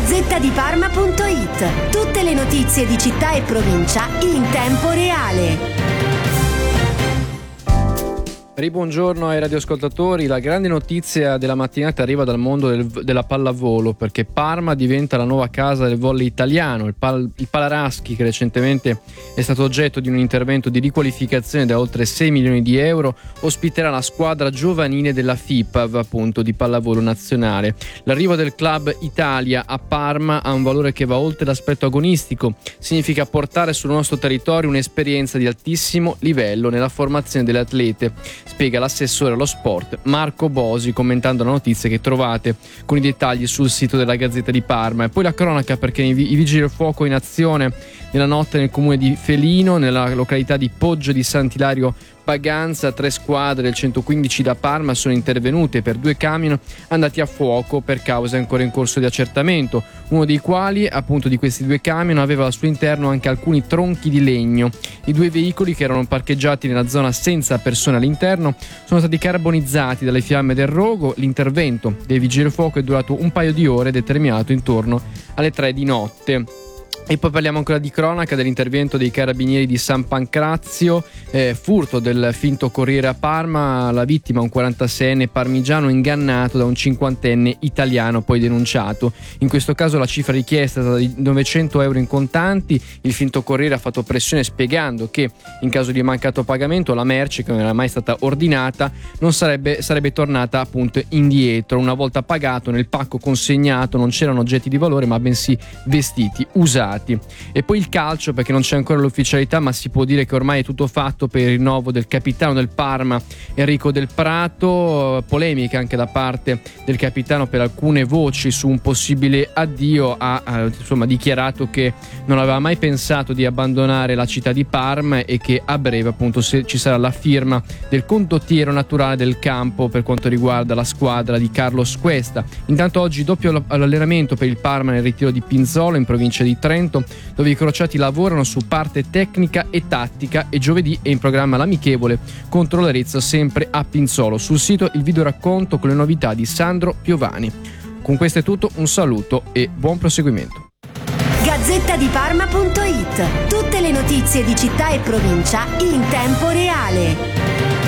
GazzettaDiParma.it. Tutte le notizie di città e provincia in tempo reale. Buongiorno ai radioascoltatori. La grande notizia della mattinata arriva dal mondo della pallavolo, perché Parma diventa la nuova casa del volley italiano. Il Palaraschi, che recentemente è stato oggetto di un intervento di riqualificazione da oltre 6 milioni di euro, ospiterà la squadra giovanile della FIPAV, appunto, di pallavolo nazionale. L'arrivo del Club Italia a Parma ha un valore che va oltre l'aspetto agonistico. Significa portare sul nostro territorio un'esperienza di altissimo livello nella formazione delle atlete, spiega l'assessore allo sport Marco Bosi, commentando la notizia che trovate con i dettagli sul sito della Gazzetta di Parma. E poi la cronaca, perché i vigili del fuoco in azione nella notte nel comune di Felino, nella località di Poggio di Sant'Ilario Paganza. 3 squadre del 115 da Parma sono intervenute per 2 camion andati a fuoco per cause ancora in corso di accertamento, uno dei quali, appunto, di questi 2 camion aveva al suo interno anche alcuni tronchi di legno. I 2 veicoli, che erano parcheggiati nella zona senza persone all'interno, sono stati carbonizzati dalle fiamme del rogo. L'intervento dei vigili del fuoco è durato un paio di ore, determinato intorno alle 3 di notte. E poi parliamo ancora di cronaca, dell'intervento dei carabinieri di San Pancrazio, furto del finto corriere a Parma. La vittima, un 46enne parmigiano ingannato da un 50enne italiano, poi denunciato. In questo caso la cifra richiesta è stata di 900 euro in contanti. Il finto corriere ha fatto pressione spiegando che in caso di mancato pagamento la merce, che non era mai stata ordinata, non sarebbe tornata appunto indietro. Una volta pagato, nel pacco consegnato non c'erano oggetti di valore, ma bensì vestiti usati. E poi il calcio, perché non c'è ancora l'ufficialità, ma si può dire che ormai è tutto fatto per il rinnovo del capitano del Parma, Enrico Del Prato. Polemica anche da parte del capitano per alcune voci su un possibile addio. Ha dichiarato che non aveva mai pensato di abbandonare la città di Parma e che a breve, appunto, ci sarà la firma del condottiero naturale del campo per quanto riguarda la squadra di Carlos Cuesta. Intanto oggi doppio allenamento per il Parma nel ritiro di Pinzolo, in provincia di Trento, dove i crociati lavorano su parte tecnica e tattica, e giovedì è in programma l'amichevole contro l'Arezzo, sempre a Pinzolo. Sul sito il video racconto con le novità di Sandro Piovani. Con questo è tutto, un saluto e buon proseguimento. GazzettaDiParma.it. Tutte le notizie di città e provincia in tempo reale.